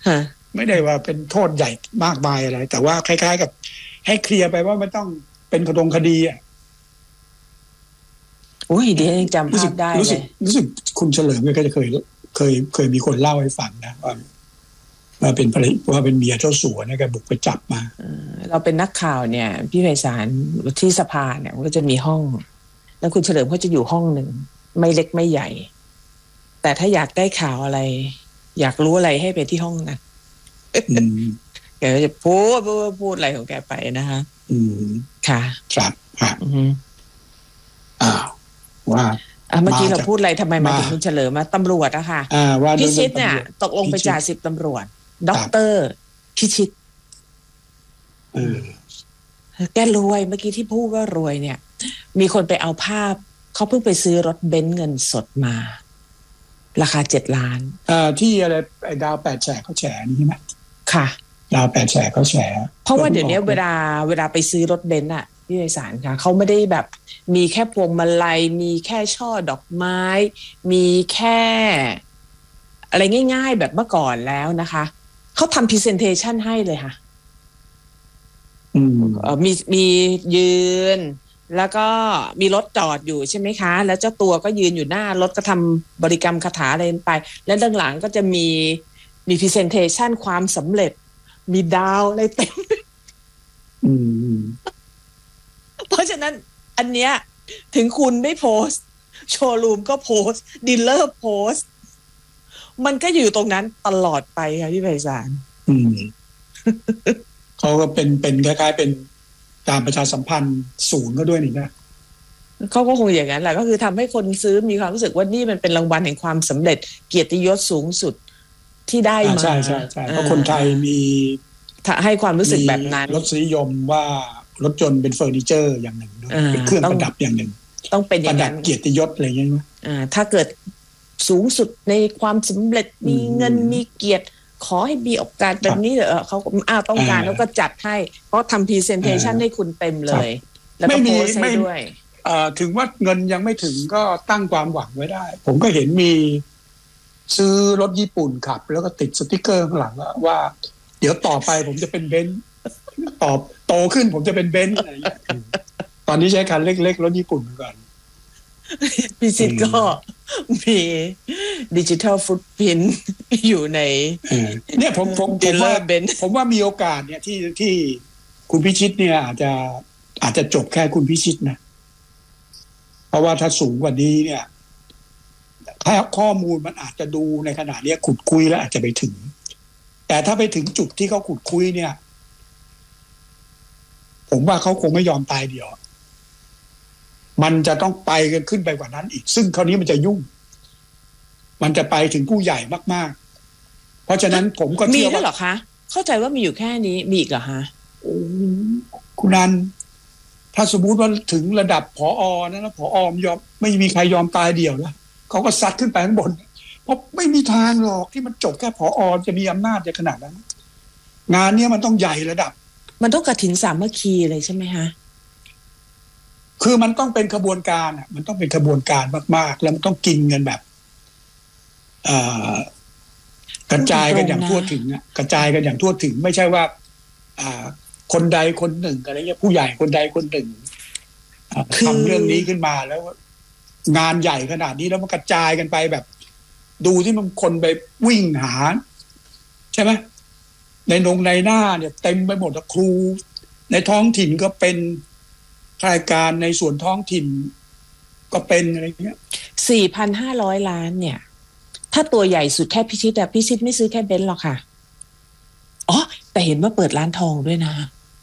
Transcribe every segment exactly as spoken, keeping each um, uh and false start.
ไม่ได้ว่าเป็นโทษใหญ่มากมายอะไรแต่ว่าคล้ายๆกับให้เคลียร์ไปว่ามันต้องเป็นคดงคดีอ่ะโอ้ยเดี๋ยวยังจำภาพได้เลยรู้สึกรู้สึกคุณเฉลิมก็จะเคยเคยเคยมีคนเล่าให้ฟังนะว่าว่าเป็นภรรยาว่าเป็นเมียเจ้าสัวเนี่ยแกบุกไปจับมาเราเป็นนักข่าวเนี่ยพี่ไพศาลที่สภาเนี่ยมันก็จะมีห้องแล้วคุณเฉลิมเขาจะอยู่ห้องหนึ่งไม่เล็กไม่ใหญ่แต่ถ้าอยากได้ข่าวอะไรอยากรู้อะไรให้ไปที่ห้องนั้นแกก็จะพูดพูดพูดอะไรของแกไปนะคะอืมค่ะครับค่ะอ้าวว่าเมื่อกี้เราพูดอะไรทำไมมาถึงคุณเฉลิมมาตำรวจอะค่ะพิชิตเนี่ยตกลงไปจ่าสิบตำรวจด็อกเตอร์พิชิตแกรวยเมื่อกี้ที่พูดว่ารวยเนี่ยมีคนไปเอาภาพเขาเพิ่งไปซื้อรถเบนซ์เงินสดมาราคาเจ็ดล้านอ่าที่อะไรไอ้ดาวแปดแฉกเขาแฉนี่ใช่ไหมค่ะดาวแปดแฉกเขาแฉเพราะว่าเดี๋ยวนี้เวลาเวลาไปซื้อรถเบนซ์อะพี่ไพศาลค่ะเขาไม่ได้แบบมีแค่พวงมาลัยมีแค่ช่อดอกไม้มีแค่อะไรง่ายๆแบบเมื่อก่อนแล้วนะคะเขาทำ presentation ให้เลยค่ะอืมมีมียืนแล้วก็มีรถจอดอยู่ใช่ไหมคะแล้วเจ้าตัวก็ยืนอยู่หน้ารถก็ทำบริกรรมคาถาอะไรไปแล้วด้านหลังก็จะมีมี presentation ความสำเร็จมีดาวอะไรเต็มอืมเพราะฉะนั้นอันเนี้ยถึงคุณไม่โพสต์โชว์รูมก็โพสต์ดีลเลอร์โพสต์มันก็อยู่ตรงนั้นตลอดไปค่ะพี่ไพศาลอืมเขาก็เป็นเป็นคล้ายๆเป็นการประชาสัมพันธ์ศูนย์ก็ด้วยนี่นะเขาก็คงอย่างนั้นแหละก็คือทำให้คนซื้อมีความรู้สึกว่านี่มันเป็นรางวัลแห่งความสำเร็จเกียรติยศสูงสุดที่ได้มาใช่ใช่ใช่เพราะคนไทยมีให้ความรู้สึกแบบนั้นรสนิยมว่ารถยนต์เป็นเฟอร์นิเจอร์อย่างหนึ่งเป็นเครื่องประดับอย่างหนึ่งต้องเป็นอย่างนั้นเกียรติยศอะไรอย่างเงี้ยอ่าถ้าเกิดสูงสุดในความสำเร็จมีเงินมีเกียรติขอให้มีโอกาสแบบนี้เถอะเขาอ้าวต้องการแล้วก็จัดให้เพราะทำพรีเซนเทชันให้คุณเต็มเลยแล้วก็โพสต์ให้ด้วยถึงว่าเงินยังไม่ถึงก็ตั้งความหวังไว้ได้ผมก็เห็นมีซื้อรถญี่ปุ่นขับแล้วก็ติดสติ๊กเกอร์ข้างหลังว่าเดี๋ยวต่อไปผมจะเป็นเบนซ์ตอบโตขึ้นผมจะเป็นเบนซ์อะไรอย่างเงี้ยตอนนี้ใช้คันเล็กๆรถญี่ปุ่นก่อนพิชิตก็มีดิจิทัลฟุตพิ้นอยู่ในเนี่ยผมผมผมว่าผมว่ามีโอกาสเนี่ยที่ที่คุณพิชิตเนี่ยอาจจะอาจจะจบแค่คุณพิชิตนะเพราะว่าถ้าสูงกว่านี้เนี่ยถ้าข้อมูลมันอาจจะดูในขณะนี้ขุดคุยแล้วอาจจะไปถึงแต่ถ้าไปถึงจุดที่เขาขุดคุยเนี่ยผมว่าเขาคงไม่ยอมตายเดียวมันจะต้องไปกันขึ้นไปกว่านั้นอีกซึ่งคราวนี้มันจะยุ่งมันจะไปถึงผู้ใหญ่มากๆเพราะฉะนั้นผมก็เชื่อว่ามีด้วยเหรอคะเข้าใจว่ามีอยู่แค่นี้มีอีกเหรอคะคุณนันถ้าสมมุติว่าถึงระดับผอ.นะแล้วผอ.ยอมไม่มีใครยอมตายเดียวแล้วเขาก็ซัดขึ้นไปข้างบนเพราะไม่มีทางหรอกที่มันจบแค่ผอ.จะมีอำนาจในขนาดนั้นงานนี้มันต้องใหญ่ระดับมันต้องกฐินสามัคคีเลยใช่ไหมฮะคือมันต้องเป็นขบวนการอ่ะมันต้องเป็นขบวนการมากๆแล้วมันต้องกินกันแบบกระจายกันอย่างทั่วถึงอ่ะกระจายกันอย่างทั่วถึงไม่ใช่ว่าคนใดคนหนึ่งอะไรเงี้ยผู้ใหญ่คนใดคนหนึ่งทำเรื่องนี้ขึ้นมาแล้วงานใหญ่ขนาดนี้แล้วมันกระจายกันไปแบบดูที่มันคนไปวิ่งหาใช่ไหมในนงในหน้าเนี่ยเต็มไปหมดครูในท้องถิ่นก็เป็นรายการในส่วนท้องถิ่นก็เป็นอะไรเงี้ยสี่พันห้าร้อย ล้านเนี่ยถ้าตัวใหญ่สุดแค่พิชิตแต่พิชิตไม่ซื้อแค่เบนซ์หรอกค่ะอ๋อแต่เห็นว่าเปิดร้านทองด้วยนะ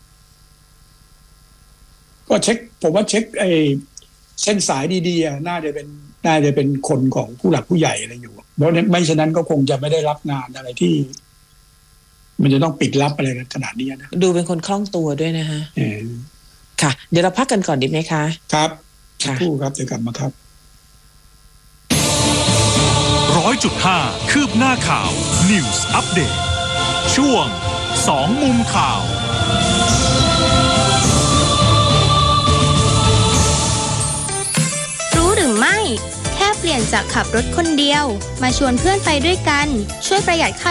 ก็เช็คผมว่าเช็คไอ้เส้นสายดีๆน่าจะเป็นน่าจะเป็นคนของผู้หลักผู้ใหญ่อะไรอยู่เพราะไม่ฉะนั้นก็คงจะไม่ได้รับงานอะไรที่มันจะต้องปิดลับอะไรกันขนาดนี้นะดูเป็นคนคล่องตัวด้วยนะฮะค่ะเดี๋ยวเราพักกันก่อนดีไหมคะครับสักครู่ครับเดี๋ยวกลับมาครับร้อยจุดห้าคืบหน้าข่าว News Update ช่วงสองมุมข่าวรู้หรือไม่แค่เปลี่ยนจากขับรถคนเดียวมาชวนเพื่อนไปด้วยกันช่วยประหยัดค่า